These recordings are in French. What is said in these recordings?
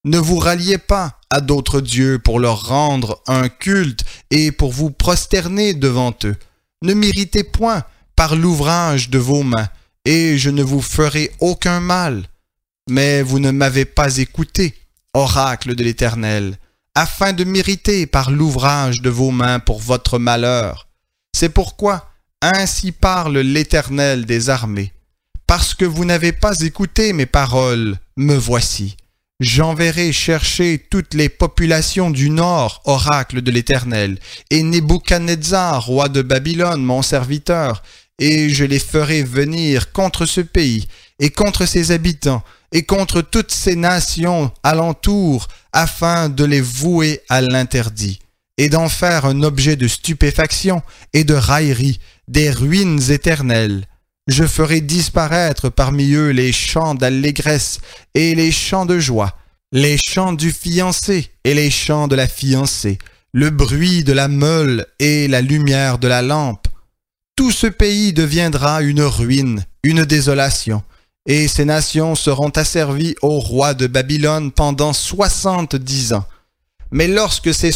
Ne vous ralliez pas à d'autres dieux pour leur rendre un culte et pour vous prosterner devant eux. Ne m'irritez point par l'ouvrage de vos mains, et je ne vous ferai aucun mal. Mais vous ne m'avez pas écouté, oracle de l'Éternel, afin de m'irriter par l'ouvrage de vos mains pour votre malheur. C'est pourquoi, ainsi parle l'Éternel des armées. Parce que vous n'avez pas écouté mes paroles, me voici. J'enverrai chercher toutes les populations du nord, oracle de l'Éternel, et Nebuchadnezzar, roi de Babylone, mon serviteur, et je les ferai venir contre ce pays, et contre ses habitants, et contre toutes ces nations alentour, afin de les vouer à l'interdit, et d'en faire un objet de stupéfaction et de raillerie, des ruines éternelles. Je ferai disparaître parmi eux les chants d'allégresse et les chants de joie, les chants du fiancé et les chants de la fiancée, le bruit de la meule et la lumière de la lampe. Tout ce pays deviendra une ruine, une désolation, et ces nations seront asservies au roi de Babylone pendant 70 ans. Mais lorsque ces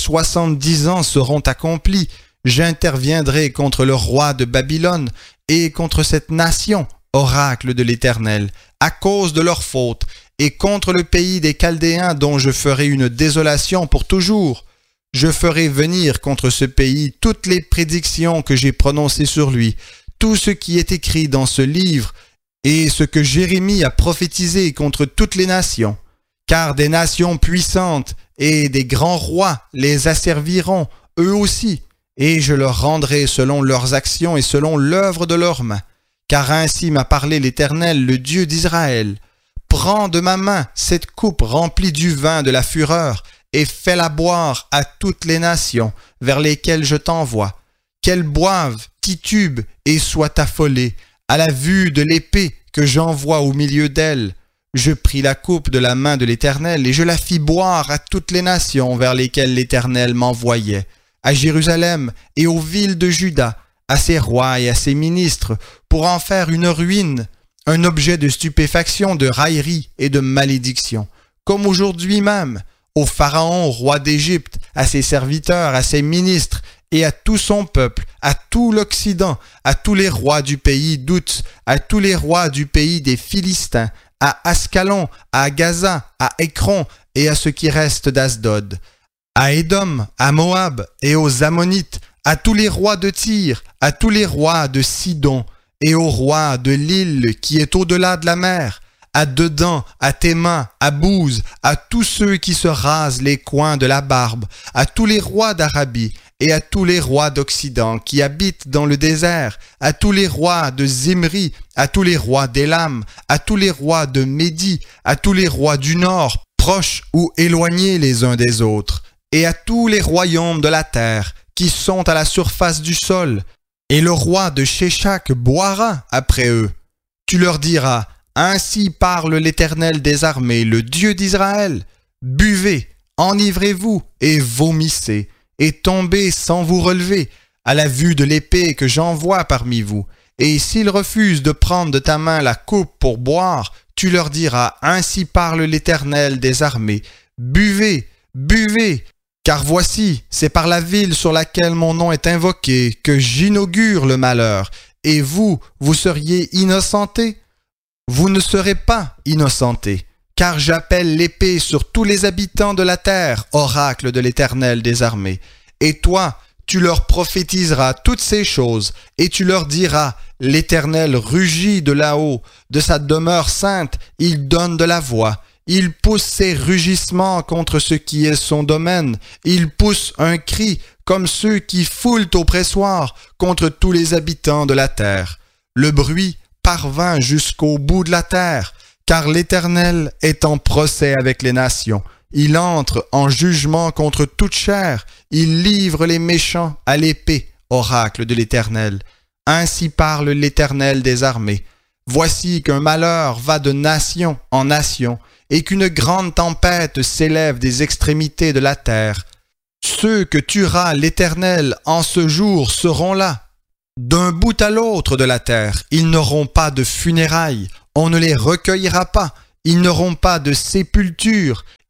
70 ans seront accomplis, j'interviendrai contre le roi de Babylone et contre cette nation, oracle de l'Éternel, à cause de leurs fautes, et contre le pays des Chaldéens dont je ferai une désolation pour toujours. Je ferai venir contre ce pays toutes les prédictions que j'ai prononcées sur lui, tout ce qui est écrit dans ce livre, et ce que Jérémie a prophétisé contre toutes les nations. Car des nations puissantes et des grands rois les asserviront, eux aussi, et je leur rendrai selon leurs actions et selon l'œuvre de leurs mains. Car ainsi m'a parlé l'Éternel, le Dieu d'Israël. Prends de ma main cette coupe remplie du vin de la fureur, et fais-la boire à toutes les nations vers lesquelles je t'envoie. Qu'elles boivent, titubent et soient affolées, à la vue de l'épée que j'envoie au milieu d'elles. Je pris la coupe de la main de l'Éternel, et je la fis boire à toutes les nations vers lesquelles l'Éternel m'envoyait, à Jérusalem et aux villes de Juda, à ses rois et à ses ministres, pour en faire une ruine, un objet de stupéfaction, de raillerie et de malédiction, comme aujourd'hui même, au Pharaon, roi d'Égypte, à ses serviteurs, à ses ministres, et à tout son peuple, à tout l'Occident, à tous les rois du pays d'Out, à tous les rois du pays des Philistins, à Ascalon, à Gaza, à Écron, et à ce qui reste d'Asdod, à Édom, à Moab, et aux Ammonites, à tous les rois de Tyr, à tous les rois de Sidon, et au roi de l'île qui est au-delà de la mer, à Dedan, à Théma, à Bouze, à tous ceux qui se rasent les coins de la barbe, à tous les rois d'Arabie, et à tous les rois d'Occident qui habitent dans le désert, à tous les rois de Zimri, à tous les rois d'Élam, à tous les rois de Médie, à tous les rois du nord, proches ou éloignés les uns des autres, et à tous les royaumes de la terre qui sont à la surface du sol. Et le roi de Sheshak boira après eux. Tu leur diras, ainsi parle l'Éternel des armées, le Dieu d'Israël. Buvez, enivrez-vous et vomissez, et tombez sans vous relever, à la vue de l'épée que j'envoie parmi vous. Et s'ils refusent de prendre de ta main la coupe pour boire, tu leur diras, ainsi parle l'Éternel des armées. Buvez, buvez, car voici, c'est par la ville sur laquelle mon nom est invoqué que j'inaugure le malheur, et vous, vous seriez innocentés? Vous ne serez pas innocentés, car j'appelle l'épée sur tous les habitants de la terre, oracle de l'Éternel des armées. Et toi, tu leur prophétiseras toutes ces choses, et tu leur diras, l'Éternel rugit de là-haut, de sa demeure sainte, il donne de la voix. Il pousse ses rugissements contre ce qui est son domaine. Il pousse un cri comme ceux qui foulent au pressoir contre tous les habitants de la terre. Le bruit parvint jusqu'au bout de la terre, car l'Éternel est en procès avec les nations. Il entre en jugement contre toute chair. Il livre les méchants à l'épée, oracle de l'Éternel. Ainsi parle l'Éternel des armées. Voici qu'un malheur va de nation en nation, et qu'une grande tempête s'élève des extrémités de la terre. Ceux que tuera l'Éternel en ce jour seront là. D'un bout à l'autre de la terre, ils n'auront pas de funérailles, on ne les recueillera pas, ils n'auront pas de sépulture,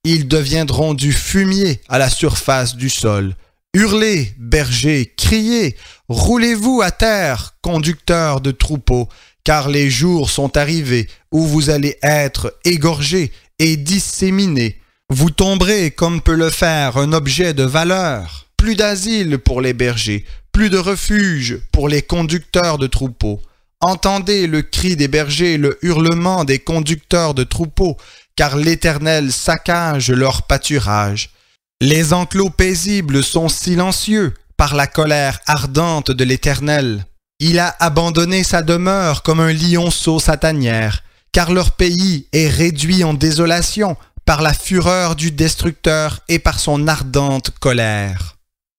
ils deviendront du fumier à la surface du sol. Hurlez, bergers, criez, roulez-vous à terre, conducteurs de troupeaux, car les jours sont arrivés où vous allez être égorgés et disséminés. Vous tomberez comme peut le faire un objet de valeur. Plus d'asile pour les bergers, plus de refuge pour les conducteurs de troupeaux. Entendez le cri des bergers, le hurlement des conducteurs de troupeaux, car l'Éternel saccage leur pâturage. Les enclos paisibles sont silencieux par la colère ardente de l'Éternel. Il a abandonné sa demeure comme un lionceau sa tanière, car leur pays est réduit en désolation par la fureur du destructeur et par son ardente colère.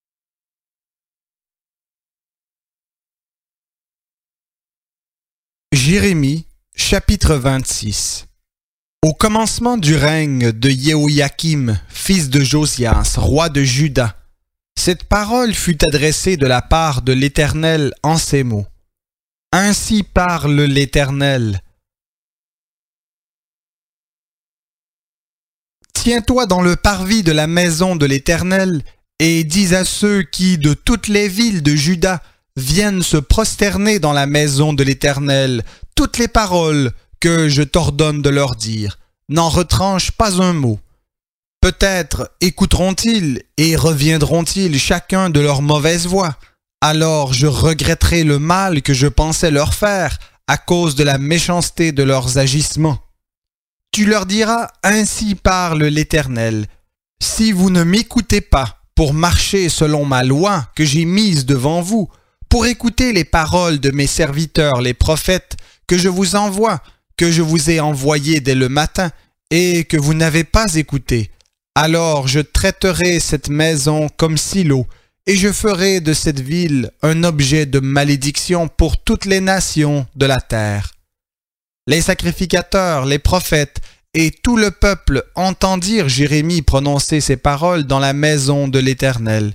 Jérémie, chapitre 26. Au commencement du règne de Jéhoïakim, fils de Josias, roi de Juda, cette parole fut adressée de la part de l'Éternel en ces mots. Ainsi parle l'Éternel. Tiens-toi dans le parvis de la maison de l'Éternel et dis à ceux qui, de toutes les villes de Juda, viennent se prosterner dans la maison de l'Éternel toutes les paroles que je t'ordonne de leur dire. N'en retranche pas un mot. Peut-être écouteront-ils et reviendront-ils chacun de leur mauvaise voie. Alors je regretterai le mal que je pensais leur faire à cause de la méchanceté de leurs agissements. Tu leur diras, ainsi parle l'Éternel. Si vous ne m'écoutez pas pour marcher selon ma loi que j'ai mise devant vous, pour écouter les paroles de mes serviteurs les prophètes que je vous envoie, que je vous ai envoyés dès le matin, et que vous n'avez pas écouté, alors je traiterai cette maison comme silo, et je ferai de cette ville un objet de malédiction pour toutes les nations de la terre. Les sacrificateurs, les prophètes et tout le peuple entendirent Jérémie prononcer ces paroles dans la maison de l'Éternel.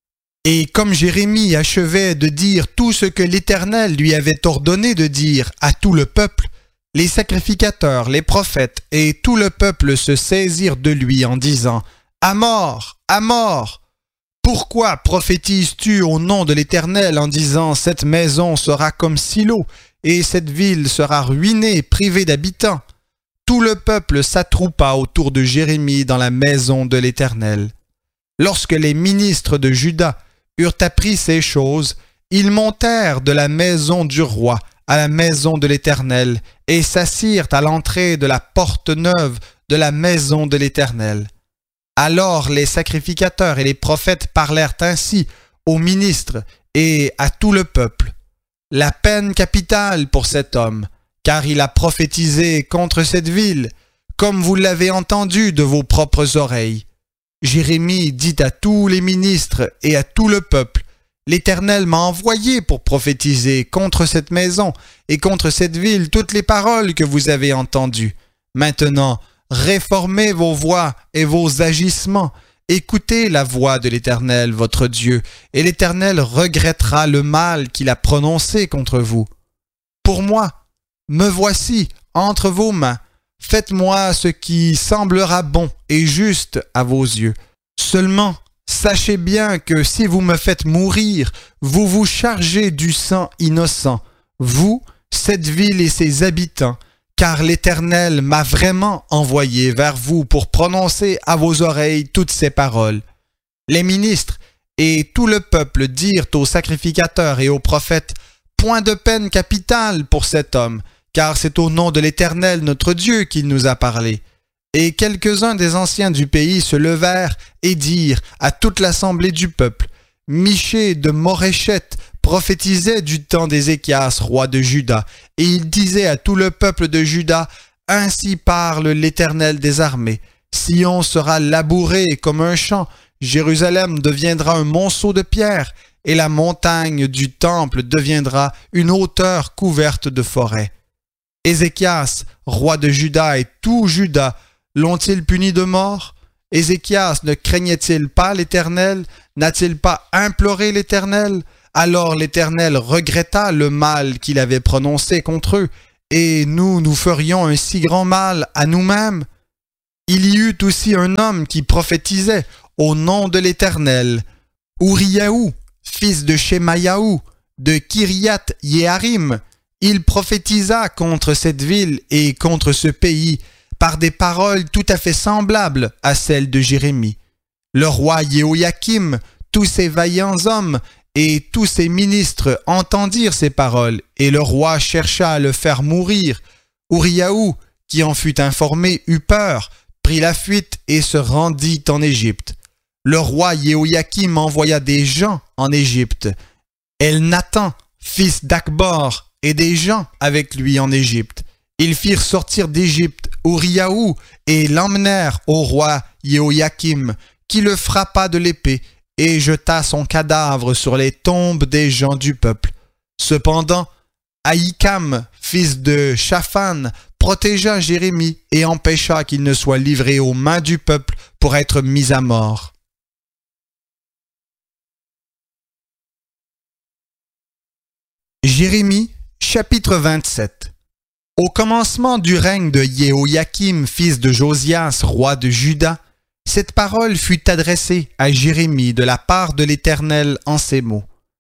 Et comme Jérémie achevait de dire tout ce que l'Éternel lui avait ordonné de dire à tout le peuple, les sacrificateurs, les prophètes et tout le peuple se saisirent de lui en disant « À mort! À mort! Pourquoi prophétises-tu au nom de l'Éternel en disant « Cette maison sera comme Silo et cette ville sera ruinée, privée d'habitants » Tout le peuple s'attroupa autour de Jérémie dans la maison de l'Éternel. Lorsque les ministres de Juda eurent appris ces choses, ils montèrent de la maison du roi à la maison de l'Éternel et s'assirent à l'entrée de la porte neuve de la maison de l'Éternel. Alors les sacrificateurs et les prophètes parlèrent ainsi aux ministres et à tout le peuple. La peine capitale pour cet homme, car il a prophétisé contre cette ville, comme vous l'avez entendu de vos propres oreilles. Jérémie dit à tous les ministres et à tout le peuple, « L'Éternel m'a envoyé pour prophétiser contre cette maison et contre cette ville toutes les paroles que vous avez entendues. Maintenant, réformez vos voies et vos agissements. Écoutez la voix de l'Éternel, votre Dieu, et l'Éternel regrettera le mal qu'il a prononcé contre vous. Pour moi, me voici entre vos mains. Faites-moi ce qui semblera bon et juste à vos yeux. Seulement, sachez bien que si vous me faites mourir, vous vous chargez du sang innocent, vous, cette ville et ses habitants, car l'Éternel m'a vraiment envoyé vers vous pour prononcer à vos oreilles toutes ces paroles. » Les ministres et tout le peuple dirent aux sacrificateurs et aux prophètes, « Point de peine capitale pour cet homme, car c'est au nom de l'Éternel notre Dieu qu'il nous a parlé. » Et quelques-uns des anciens du pays se levèrent et dirent à toute l'assemblée du peuple, « Michée de Moréchet prophétisait du temps d'Ézéchias, roi de Juda, et il disait à tout le peuple de Juda, « Ainsi parle l'Éternel des armées. Sion sera labouré comme un champ, Jérusalem deviendra un monceau de pierre, et la montagne du temple deviendra une hauteur couverte de forêts. » Ézéchias, roi de Juda, et tout Juda, l'ont-ils puni de mort? Ézéchias ne craignait-il pas l'Éternel? N'a-t-il pas imploré l'Éternel? Alors l'Éternel regretta le mal qu'il avait prononcé contre eux, et nous ferions un si grand mal à nous-mêmes? Il y eut aussi un homme qui prophétisait au nom de l'Éternel, Uriaou, fils de Shemayahu, de Kiriath Yearim. Il prophétisa contre cette ville et contre ce pays par des paroles tout à fait semblables à celles de Jérémie. Le roi Jéhoïakim, tous ses vaillants hommes et tous ses ministres entendirent ces paroles, et le roi chercha à le faire mourir. Uriaou, qui en fut informé, eut peur, prit la fuite et se rendit en Égypte. Le roi Jéhoïakim envoya des gens en Égypte. Elnathan, fils d'Akbor, et des gens avec lui en Égypte. Ils firent sortir d'Égypte Uriaou et l'emmenèrent au roi Jéhoïakim, qui le frappa de l'épée et jeta son cadavre sur les tombes des gens du peuple. Cependant, Ahikam, fils de Shaphan, protégea Jérémie et empêcha qu'il ne soit livré aux mains du peuple pour être mis à mort. Jérémie, chapitre 27. Au commencement du règne de Jéhoïakim, fils de Josias, roi de Juda, cette parole fut adressée à Jérémie de la part de l'Éternel en ces mots.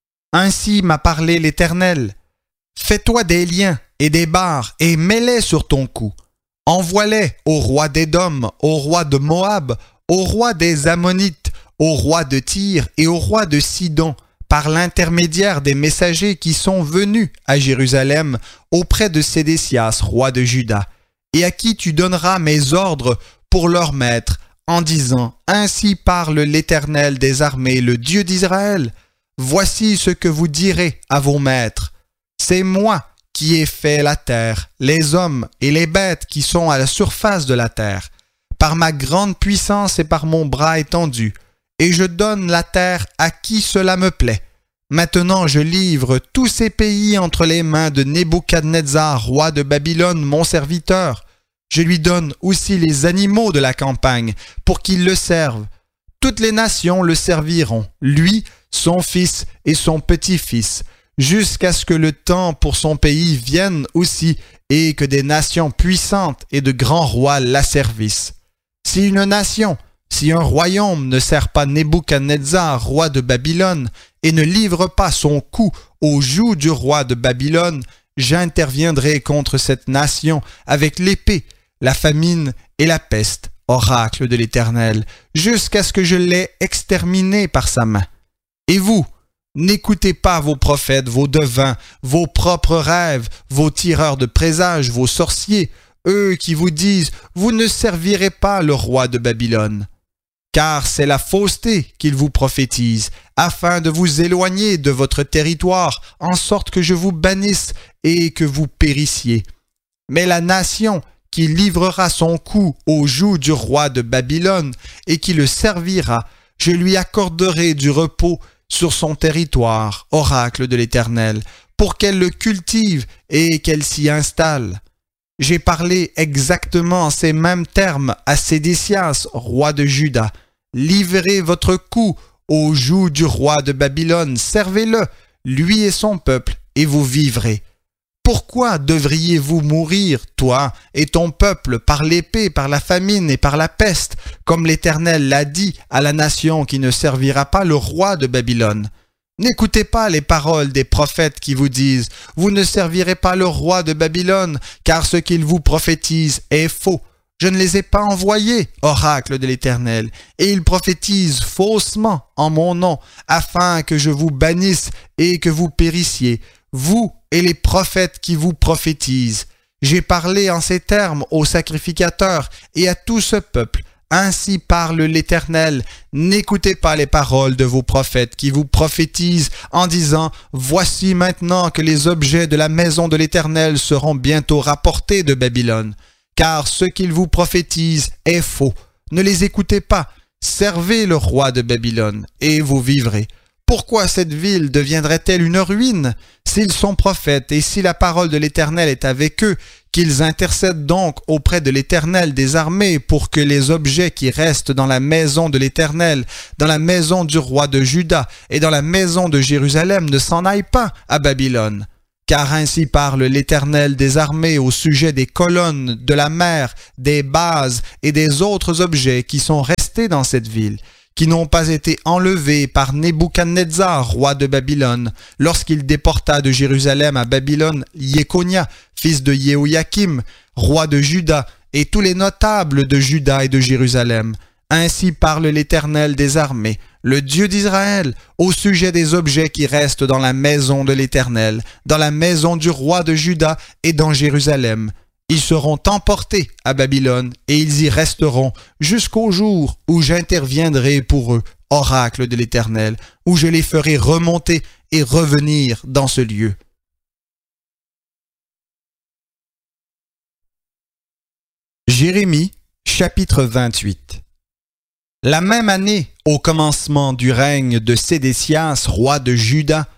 Ainsi m'a parlé l'Éternel. Fais-toi des liens et des barres et mets-les sur ton cou. Envoie-les au roi d'Édom, au roi de Moab, au roi des Ammonites, au roi de Tyr et au roi de Sidon, par l'intermédiaire des messagers qui sont venus à Jérusalem auprès de Sédécias, roi de Juda, et à qui tu donneras mes ordres pour leur maître, en disant « Ainsi parle l'Éternel des armées, le Dieu d'Israël. Voici ce que vous direz à vos maîtres. C'est moi qui ai fait la terre, les hommes et les bêtes qui sont à la surface de la terre, par ma grande puissance et par mon bras étendu, et je donne la terre à qui cela me plaît. Maintenant je livre tous ces pays entre les mains de Nebuchadnezzar, roi de Babylone, mon serviteur. Je lui donne aussi les animaux de la campagne, pour qu'ils le servent. Toutes les nations le serviront, lui, son fils et son petit-fils, jusqu'à ce que le temps pour son pays vienne aussi, et que des nations puissantes et de grands rois l'asservissent. Si une nation, si un royaume ne sert pas Nebuchadnezzar, roi de Babylone, et ne livre pas son cou au joug du roi de Babylone, j'interviendrai contre cette nation avec l'épée, la famine et la peste, oracle de l'Éternel, jusqu'à ce que je l'aie exterminé par sa main. Et vous, n'écoutez pas vos prophètes, vos devins, vos propres rêves, vos tireurs de présages, vos sorciers, eux qui vous disent « Vous ne servirez pas le roi de Babylone ». Car c'est la fausseté qu'ils vous prophétisent, afin de vous éloigner de votre territoire, en sorte que je vous bannisse et que vous périssiez. Mais la nation qui livrera son cou au joug du roi de Babylone et qui le servira, je lui accorderai du repos sur son territoire, oracle de l'Éternel, pour qu'elle le cultive et qu'elle s'y installe. J'ai parlé exactement en ces mêmes termes à Sédécias, roi de Juda. Livrez votre cou au joug du roi de Babylone, servez-le, lui et son peuple, et vous vivrez. Pourquoi devriez-vous mourir, toi et ton peuple, par l'épée, par la famine et par la peste, comme l'Éternel l'a dit à la nation qui ne servira pas le roi de Babylone? N'écoutez pas les paroles des prophètes qui vous disent « Vous ne servirez pas le roi de Babylone, car ce qu'ils vous prophétisent est faux. Je ne les ai pas envoyés, oracle de l'Éternel, et ils prophétisent faussement en mon nom, afin que je vous bannisse et que vous périssiez, vous et les prophètes qui vous prophétisent. J'ai parlé en ces termes aux sacrificateurs et à tout ce peuple. Ainsi parle l'Éternel, n'écoutez pas les paroles de vos prophètes qui vous prophétisent en disant « Voici maintenant que les objets de la maison de l'Éternel seront bientôt rapportés de Babylone. » Car ce qu'ils vous prophétisent est faux. Ne les écoutez pas. Servez le roi de Babylone, et vous vivrez. Pourquoi cette ville deviendrait-elle une ruine? S'ils sont prophètes, et si la parole de l'Éternel est avec eux, qu'ils intercèdent donc auprès de l'Éternel des armées pour que les objets qui restent dans la maison de l'Éternel, dans la maison du roi de Juda et dans la maison de Jérusalem ne s'en aillent pas à Babylone. Car ainsi parle l'Éternel des armées au sujet des colonnes, de la mer, des bases et des autres objets qui sont restés dans cette ville, qui n'ont pas été enlevés par Nebuchadnezzar, roi de Babylone, lorsqu'il déporta de Jérusalem à Babylone Yekonia, fils de Jéhoïakim, roi de Juda, et tous les notables de Juda et de Jérusalem. Ainsi parle l'Éternel des armées, le Dieu d'Israël, au sujet des objets qui restent dans la maison de l'Éternel, dans la maison du roi de Juda et dans Jérusalem. Ils seront emportés à Babylone et ils y resteront jusqu'au jour où j'interviendrai pour eux, oracle de l'Éternel, où je les ferai remonter et revenir dans ce lieu. Jérémie, chapitre 28. La même année, au commencement du règne de Sédécias, roi de Juda,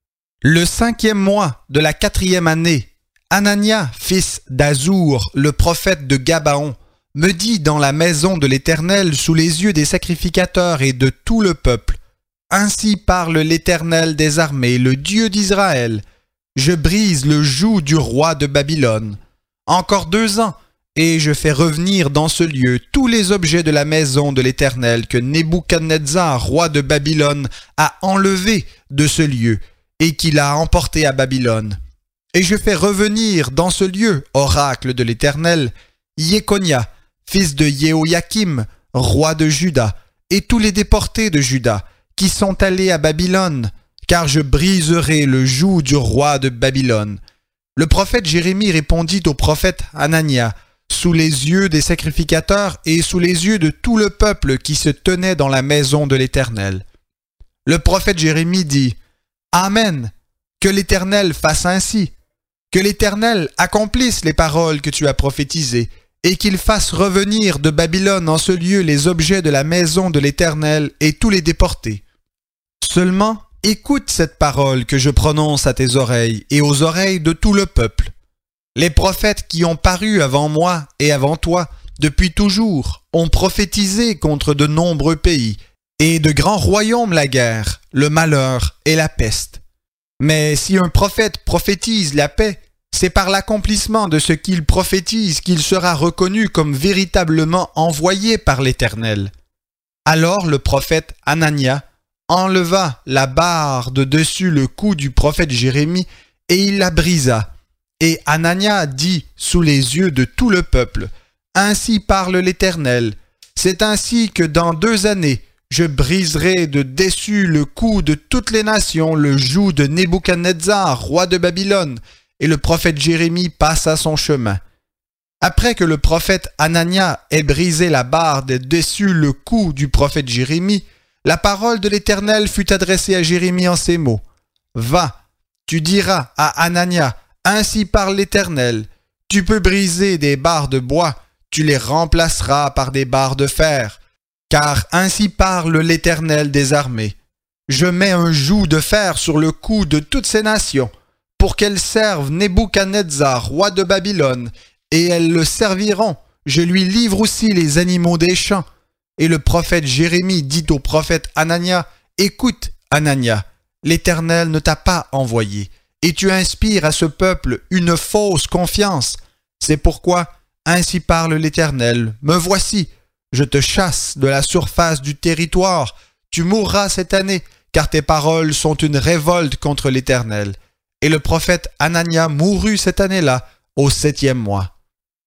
le 5e mois de la 4e année, Anania, fils d'Azur, le prophète de Gabaon, me dit dans la maison de l'Éternel sous les yeux des sacrificateurs et de tout le peuple, « Ainsi parle l'Éternel des armées, le Dieu d'Israël. Je brise le joug du roi de Babylone. Encore 2 ans, et je fais revenir dans ce lieu tous les objets de la maison de l'Éternel que Nebuchadnezzar, roi de Babylone, a enlevés de ce lieu et qu'il a emportés à Babylone. Et je fais revenir dans ce lieu, oracle de l'Éternel, Yekonia, fils de Jéhoïakim, roi de Juda, et tous les déportés de Juda, qui sont allés à Babylone, car je briserai le joug du roi de Babylone. » Le prophète Jérémie répondit au prophète Anania, sous les yeux des sacrificateurs et sous les yeux de tout le peuple qui se tenait dans la maison de l'Éternel. Le prophète Jérémie dit, « Amen, que l'Éternel fasse ainsi, que l'Éternel accomplisse les paroles que tu as prophétisées, et qu'il fasse revenir de Babylone en ce lieu les objets de la maison de l'Éternel et tous les déportés. Seulement, écoute cette parole que je prononce à tes oreilles et aux oreilles de tout le peuple. Les prophètes qui ont paru avant moi et avant toi, depuis toujours, ont prophétisé contre de nombreux pays, et de grands royaumes la guerre, le malheur et la peste. Mais si un prophète prophétise la paix, c'est par l'accomplissement de ce qu'il prophétise qu'il sera reconnu comme véritablement envoyé par l'Éternel. » Alors le prophète Anania enleva la barre de dessus le cou du prophète Jérémie et il la brisa. Et Anania dit sous les yeux de tout le peuple, « Ainsi parle l'Éternel, c'est ainsi que dans 2 années, je briserai de dessus le cou de toutes les nations le joug de Nebuchadnezzar, roi de Babylone. » Et le prophète Jérémie passa son chemin. Après que le prophète Anania ait brisé la barre de dessus le cou du prophète Jérémie, la parole de l'Éternel fut adressée à Jérémie en ces mots. « Va, tu diras à Anania, ainsi parle l'Éternel, tu peux briser des barres de bois, tu les remplaceras par des barres de fer, car ainsi parle l'Éternel des armées. Je mets un joug de fer sur le cou de toutes ces nations, pour qu'elles servent Nebuchadnezzar, roi de Babylone, et elles le serviront. Je lui livre aussi les animaux des champs. » Et le prophète Jérémie dit au prophète Anania, « Écoute, Anania, l'Éternel ne t'a pas envoyé, et tu inspires à ce peuple une fausse confiance. C'est pourquoi, ainsi parle l'Éternel, me voici, je te chasse de la surface du territoire, tu mourras cette année, car tes paroles sont une révolte contre l'Éternel. » Et le prophète Anania mourut cette année-là, au 7e mois.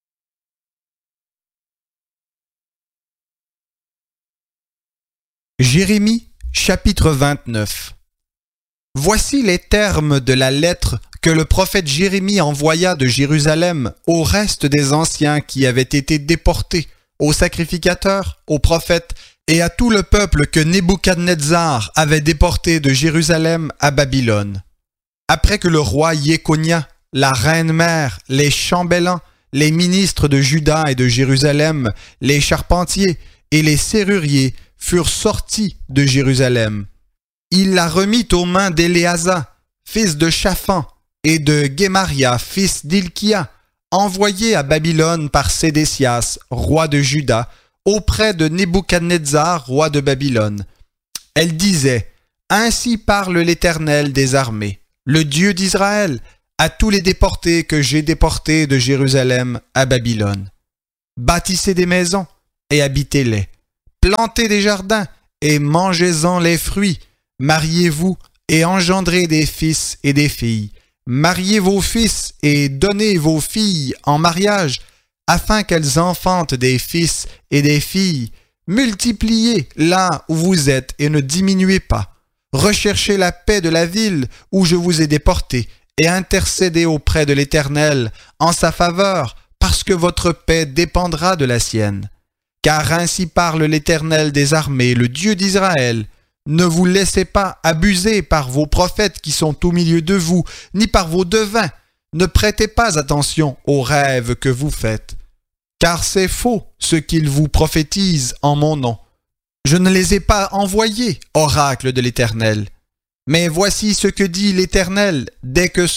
Jérémie, chapitre 29. Voici les termes de la lettre que le prophète Jérémie envoya de Jérusalem au reste des anciens qui avaient été déportés, aux sacrificateurs, aux prophètes et à tout le peuple que Nebuchadnezzar avait déporté de Jérusalem à Babylone. Après que le roi Yekonia, la reine-mère, les chambellans, les ministres de Juda et de Jérusalem, les charpentiers et les serruriers furent sortis de Jérusalem, il la remit aux mains d'Éléasa, fils de Shaphan, et de Gemaria, fils d'Ilkia, envoyés à Babylone par Sédécias, roi de Juda, auprès de Nebuchadnezzar, roi de Babylone. Elle disait, « Ainsi parle l'Éternel des armées, le Dieu d'Israël, à tous les déportés que j'ai déportés de Jérusalem à Babylone. Bâtissez des maisons et habitez-les. Plantez des jardins et mangez-en les fruits. Mariez-vous et engendrez des fils et des filles. Mariez vos fils et donnez vos filles en mariage, afin qu'elles enfantent des fils et des filles. Multipliez là où vous êtes et ne diminuez pas. Recherchez la paix de la ville où je vous ai déportés et intercédez auprès de l'Éternel en sa faveur, parce que votre paix dépendra de la sienne. Car ainsi parle l'Éternel des armées, le Dieu d'Israël. Ne vous laissez pas abuser par vos prophètes qui sont au milieu de vous, ni par vos devins. Ne prêtez pas attention aux rêves que vous faites. Car c'est faux ce qu'ils vous prophétisent en mon nom. Je ne les ai pas envoyés, oracle de l'Éternel. Mais voici ce que dit l'Éternel, dès que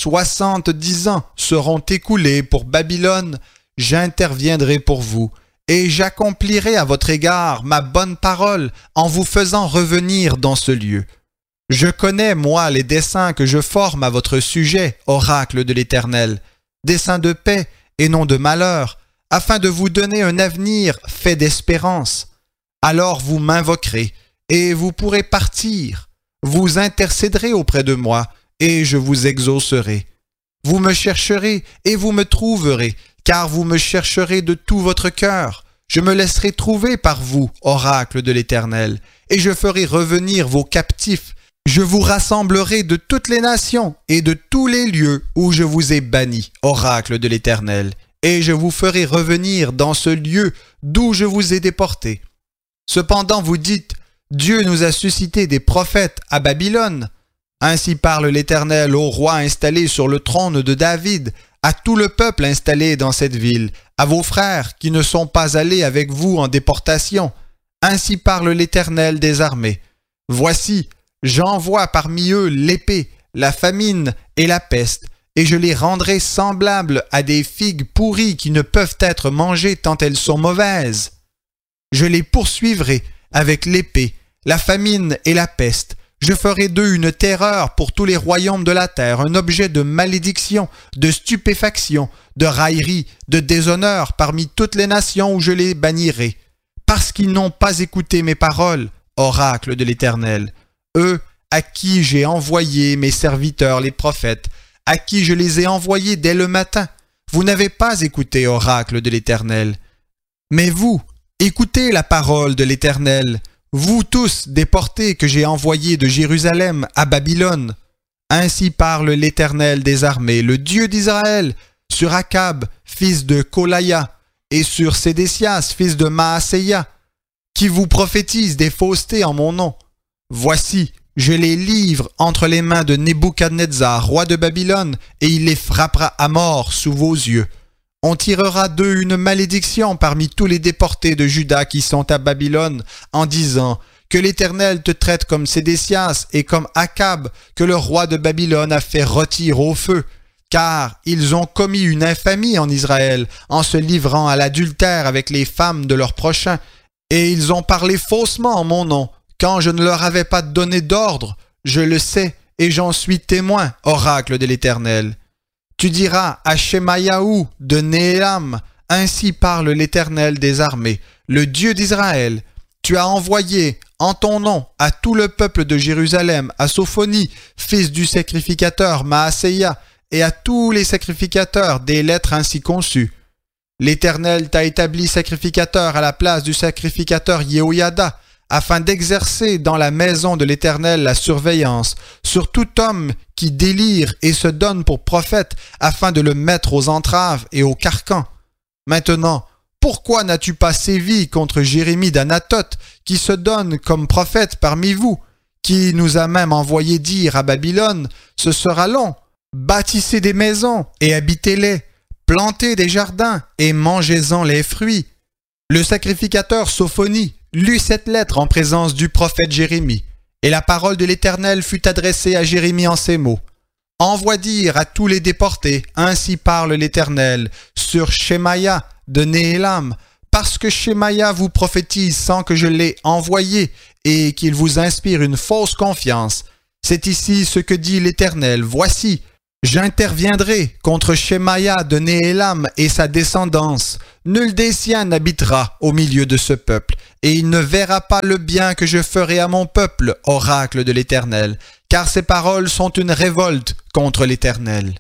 70 ans seront écoulés pour Babylone, j'interviendrai pour vous, et j'accomplirai à votre égard ma bonne parole en vous faisant revenir dans ce lieu. Je connais, moi, les desseins que je forme à votre sujet, oracle de l'Éternel, desseins de paix et non de malheur, afin de vous donner un avenir fait d'espérance. Alors vous m'invoquerez, et vous pourrez partir. Vous intercéderez auprès de moi, et je vous exaucerai. Vous me chercherez, et vous me trouverez, car vous me chercherez de tout votre cœur. Je me laisserai trouver par vous, oracle de l'Éternel, et je ferai revenir vos captifs. Je vous rassemblerai de toutes les nations et de tous les lieux où je vous ai bannis, oracle de l'Éternel, et je vous ferai revenir dans ce lieu d'où je vous ai déportés. Cependant vous dites, Dieu nous a suscité des prophètes à Babylone. Ainsi parle l'Éternel au roi installé sur le trône de David, à tout le peuple installé dans cette ville, à vos frères qui ne sont pas allés avec vous en déportation. Ainsi parle l'Éternel des armées. Voici, j'envoie parmi eux l'épée, la famine et la peste, et je les rendrai semblables à des figues pourries qui ne peuvent être mangées tant elles sont mauvaises. Je les poursuivrai avec l'épée, la famine et la peste. Je ferai d'eux une terreur pour tous les royaumes de la terre, un objet de malédiction, de stupéfaction, de raillerie, de déshonneur parmi toutes les nations où je les bannirai, parce qu'ils n'ont pas écouté mes paroles, oracle de l'Éternel. Eux à qui j'ai envoyé mes serviteurs les prophètes, à qui je les ai envoyés dès le matin. Vous n'avez pas écouté, oracle de l'Éternel. Mais vous, écoutez la parole de l'Éternel, vous tous déportés que j'ai envoyés de Jérusalem à Babylone. Ainsi parle l'Éternel des armées, le Dieu d'Israël, sur Akab, fils de Kolaïa, et sur Sédécias, fils de Maaseia, qui vous prophétisent des faussetés en mon nom. Voici, je les livre entre les mains de Nebuchadnezzar, roi de Babylone, et il les frappera à mort sous vos yeux. On tirera d'eux une malédiction parmi tous les déportés de Juda qui sont à Babylone, en disant que l'Éternel te traite comme Sédécias et comme Akab, que le roi de Babylone a fait rôtir au feu. Car ils ont commis une infamie en Israël, en se livrant à l'adultère avec les femmes de leurs prochains, et ils ont parlé faussement en mon nom, quand je ne leur avais pas donné d'ordre. Je le sais, et j'en suis témoin, oracle de l'Éternel. Tu diras à Shemayahu de Néhélam, ainsi parle l'Éternel des armées, le Dieu d'Israël. Tu as envoyé en ton nom à tout le peuple de Jérusalem, à Sophonie, fils du sacrificateur Maaseia, et à tous les sacrificateurs des lettres ainsi conçues. L'Éternel t'a établi sacrificateur à la place du sacrificateur Yehoyada, afin d'exercer dans la maison de l'Éternel la surveillance sur tout homme qui délire et se donne pour prophète, afin de le mettre aux entraves et aux carcans. Maintenant, pourquoi n'as-tu pas sévi contre Jérémie d'Anathoth, qui se donne comme prophète parmi vous, qui nous a même envoyé dire à Babylone, ce sera long, bâtissez des maisons et habitez-les, plantez des jardins et mangez-en les fruits. Le sacrificateur Sophonie lut cette lettre en présence du prophète Jérémie, et la parole de l'Éternel fut adressée à Jérémie en ces mots. Envoie dire à tous les déportés, ainsi parle l'Éternel, sur Shemaïa de Néhélam, parce que Shemaïa vous prophétise sans que je l'ai envoyé, et qu'il vous inspire une fausse confiance. C'est ici ce que dit l'Éternel. Voici, J'interviendrai contre Shemaïa de Néhélam et sa descendance. Nul des siens n'habitera au milieu de ce peuple, et il ne verra pas le bien que je ferai à mon peuple, oracle de l'Éternel, car ces paroles sont une révolte contre l'Éternel.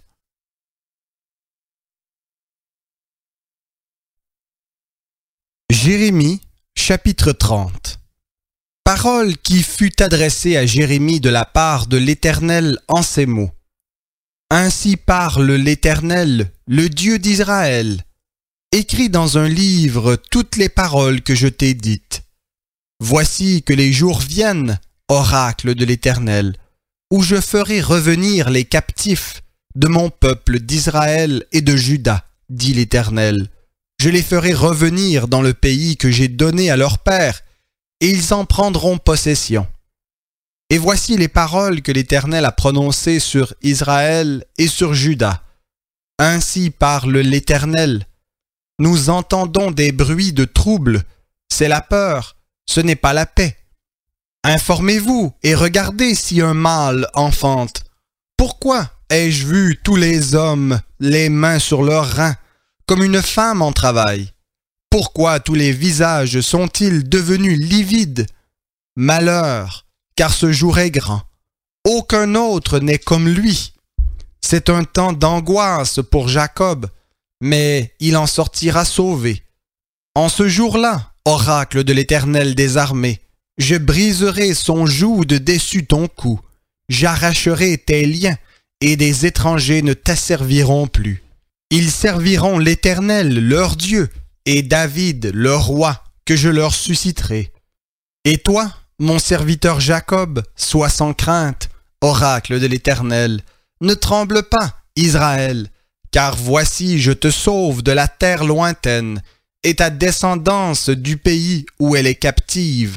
Jérémie, chapitre 30. Parole qui fut adressée à Jérémie de la part de l'Éternel en ces mots. Ainsi parle l'Éternel, le Dieu d'Israël. Écris dans un livre toutes les paroles que je t'ai dites. Voici que les jours viennent, oracle de l'Éternel, où je ferai revenir les captifs de mon peuple d'Israël et de Juda, dit l'Éternel. Je les ferai revenir dans le pays que j'ai donné à leurs pères, et ils en prendront possession. Et voici les paroles que l'Éternel a prononcées sur Israël et sur Juda. Ainsi parle l'Éternel. Nous entendons des bruits de trouble. C'est la peur, ce n'est pas la paix. Informez-vous et regardez si un mâle enfante. Pourquoi ai-je vu tous les hommes les mains sur leurs reins, comme une femme en travail? Pourquoi tous les visages sont-ils devenus livides? Malheur, car ce jour est grand. Aucun autre n'est comme lui. C'est un temps d'angoisse pour Jacob, mais il en sortira sauvé. En ce jour-là, oracle de l'Éternel des armées, je briserai son joug de dessus ton cou. J'arracherai tes liens, et des étrangers ne t'asserviront plus. Ils serviront l'Éternel, leur Dieu, et David, leur roi, que je leur susciterai. Et toi, mon serviteur Jacob, sois sans crainte, oracle de l'Éternel. Ne tremble pas, Israël, car voici je te sauve de la terre lointaine, et ta descendance du pays où elle est captive.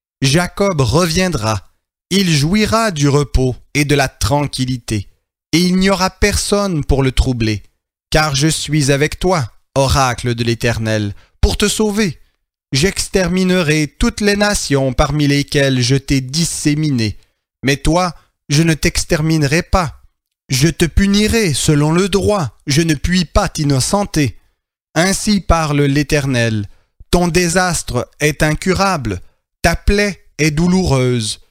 Jacob reviendra, il jouira du repos et de la tranquillité, et il n'y aura personne pour le troubler, car je suis avec toi, oracle de l'Éternel, pour te sauver. J'exterminerai toutes les nations parmi lesquelles je t'ai disséminé, mais toi, je ne t'exterminerai pas. Je te punirai selon le droit, je ne puis pas t'innocenter. Ainsi parle l'Éternel, ton désastre est incurable, ta plaie est douloureuse.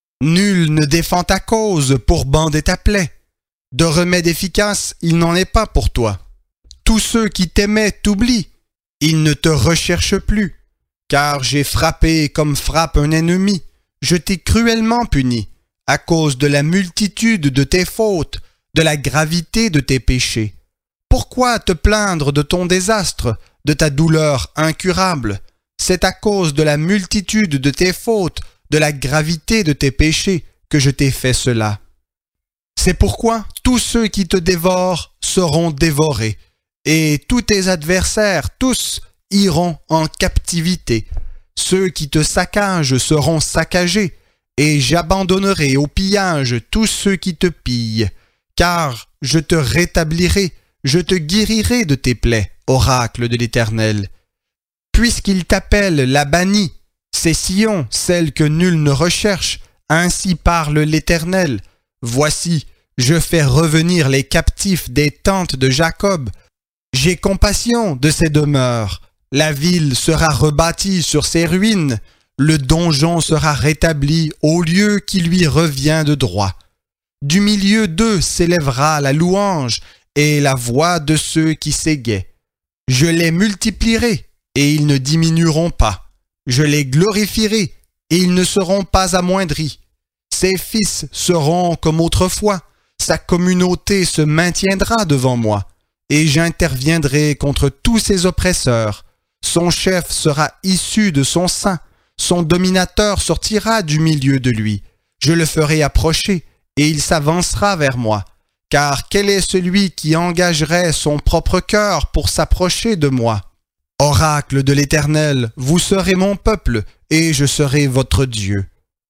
Nul ne défend ta cause pour bander ta plaie. De remède efficace, il n'en est pas pour toi. Tous ceux qui t'aimaient t'oublient, ils ne te recherchent plus. Car j'ai frappé comme frappe un ennemi, je t'ai cruellement puni, à cause de la multitude de tes fautes, de la gravité de tes péchés. Pourquoi te plaindre de ton désastre, de ta douleur incurable? C'est à cause de la multitude de tes fautes, de la gravité de tes péchés, que je t'ai fait cela. C'est pourquoi tous ceux qui te dévorent seront dévorés, et tous tes adversaires, tous, iront en captivité. Ceux qui te saccagent seront saccagés, et j'abandonnerai au pillage tous ceux qui te pillent. Car je te rétablirai, je te guérirai de tes plaies, oracle de l'Éternel. Puisqu'il t'appelle la bannie, c'est Sion, celle que nul ne recherche, ainsi parle l'Éternel. Voici, je fais revenir les captifs des tentes de Jacob. J'ai compassion de ses demeures. La ville sera rebâtie sur ses ruines, le donjon sera rétabli au lieu qui lui revient de droit. Du milieu d'eux s'élèvera la louange et la voix de ceux qui s'égaient. Je les multiplierai et ils ne diminueront pas. Je les glorifierai et ils ne seront pas amoindris. Ses fils seront comme autrefois, sa communauté se maintiendra devant moi, et j'interviendrai contre tous ses oppresseurs. Son chef sera issu de son sein, son dominateur sortira du milieu de lui. Je le ferai approcher, et il s'avancera vers moi. Car quel est celui qui engagerait son propre cœur pour s'approcher de moi? Oracle de l'Éternel, vous serez mon peuple, et je serai votre Dieu.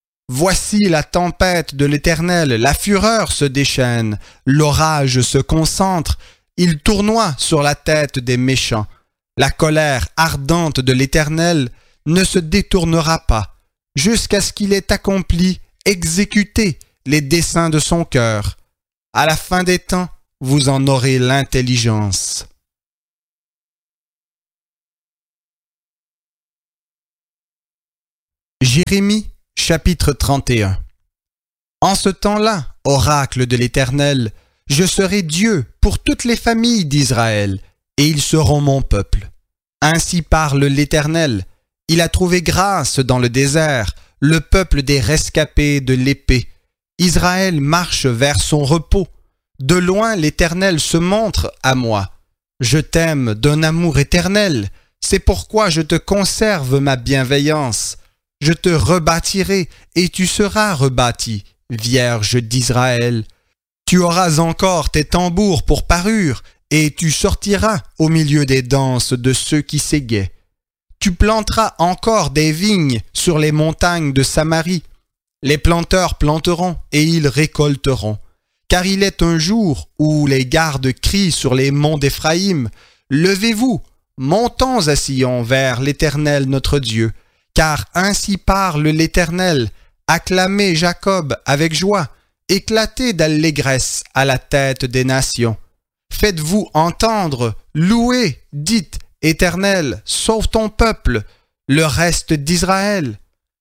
Voici la tempête de l'Éternel, la fureur se déchaîne, l'orage se concentre, il tournoie sur la tête des méchants. La colère ardente de l'Éternel ne se détournera pas, jusqu'à ce qu'il ait accompli, exécuté les desseins de son cœur. À la fin des temps, vous en aurez l'intelligence. Jérémie, chapitre 31. En ce temps-là, oracle de l'Éternel, je serai Dieu pour toutes les familles d'Israël, et ils seront mon peuple. Ainsi parle l'Éternel, il a trouvé grâce dans le désert, le peuple des rescapés de l'épée. Israël marche vers son repos. De loin l'Éternel se montre à moi. Je t'aime d'un amour éternel, c'est pourquoi je te conserve ma bienveillance. Je te rebâtirai et tu seras rebâti, Vierge d'Israël. Tu auras encore tes tambours pour parure, et tu sortiras au milieu des danses de ceux qui s'égaient. Tu planteras encore des vignes sur les montagnes de Samarie. Les planteurs planteront et ils récolteront. Car il est un jour où les gardes crient sur les monts d'Éphraïm, « Levez-vous, montons à Sion vers l'Éternel notre Dieu. » Car ainsi parle l'Éternel, acclamez Jacob avec joie, éclatez d'allégresse à la tête des nations. Faites-vous entendre, louez, dites, Éternel, sauve ton peuple, le reste d'Israël.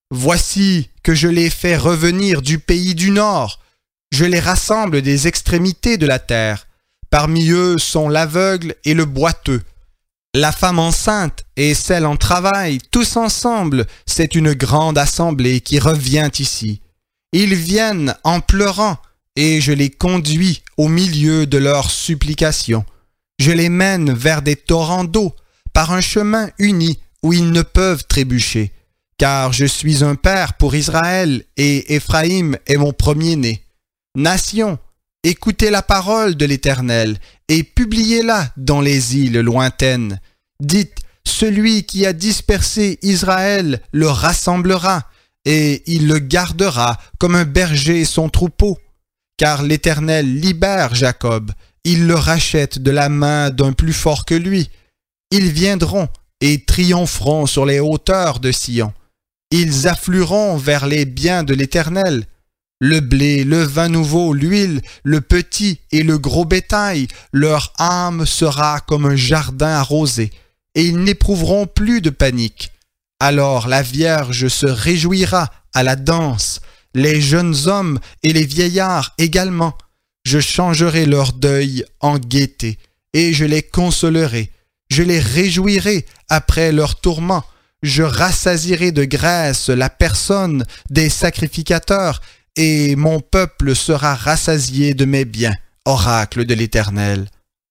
Voici que je les fais revenir du pays du nord, je les rassemble des extrémités de la terre. Parmi eux sont l'aveugle et le boiteux. La femme enceinte et celle en travail, tous ensemble, c'est une grande assemblée qui revient ici. Ils viennent en pleurant, et je les conduis au milieu de leurs supplications. Je les mène vers des torrents d'eau, par un chemin uni où ils ne peuvent trébucher. Car je suis un père pour Israël, et Éphraïm est mon premier-né. Nations, écoutez la parole de l'Éternel, et publiez-la dans les îles lointaines. Dites, celui qui a dispersé Israël le rassemblera, et il le gardera comme un berger son troupeau. Car l'Éternel libère Jacob, il le rachète de la main d'un plus fort que lui. Ils viendront et triompheront sur les hauteurs de Sion. Ils afflueront vers les biens de l'Éternel. Le blé, le vin nouveau, l'huile, le petit et le gros bétail, leur âme sera comme un jardin arrosé, et ils n'éprouveront plus de panique. Alors la Vierge se réjouira à la danse, les jeunes hommes et les vieillards également. Je changerai leur deuil en gaieté, et je les consolerai. Je les réjouirai après leur tourment. Je rassasierai de graisse la personne des sacrificateurs, et mon peuple sera rassasié de mes biens, oracle de l'Éternel.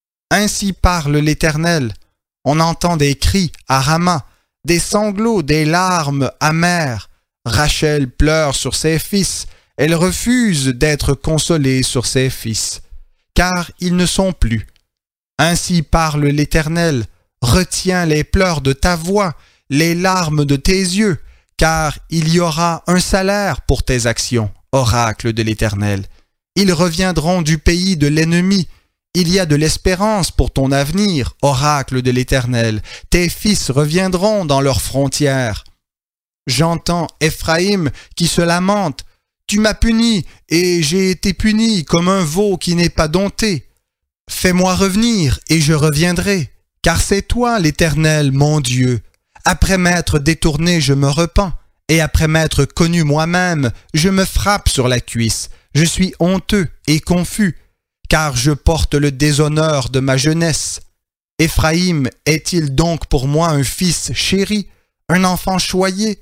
Ainsi parle l'Éternel. On entend des cris à Rama, des sanglots, des larmes amères. Rachel pleure sur ses fils, elle refuse d'être consolée sur ses fils, car ils ne sont plus. Ainsi parle l'Éternel, retiens les pleurs de ta voix, les larmes de tes yeux, car il y aura un salaire pour tes actions, oracle de l'Éternel. Ils reviendront du pays de l'ennemi. Il y a de l'espérance pour ton avenir, oracle de l'Éternel. Tes fils reviendront dans leurs frontières. J'entends Éphraïm qui se lamente. Tu m'as puni, et j'ai été puni comme un veau qui n'est pas dompté. Fais-moi revenir, et je reviendrai, car c'est toi, l'Éternel, mon Dieu. Après m'être détourné, je me repens, et après m'être connu moi-même, je me frappe sur la cuisse. Je suis honteux et confus, car je porte le déshonneur de ma jeunesse. Éphraïm est-il donc pour moi un fils chéri, un enfant choyé?